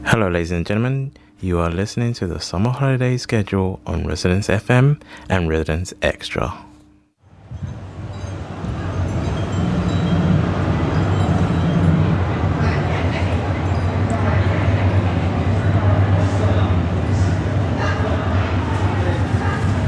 Hello, ladies and gentlemen. You are listening to the summer holiday schedule on Residence FM and Residence Extra.